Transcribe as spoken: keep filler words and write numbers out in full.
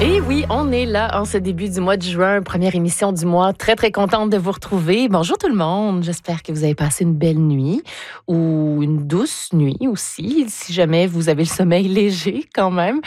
Et oui, on est là en ce début du mois de juin, première émission du mois. Très, très contente de vous retrouver. Bonjour tout le monde. J'espère que vous avez passé une belle nuit ou une douce nuit aussi, si jamais vous avez le sommeil léger quand même.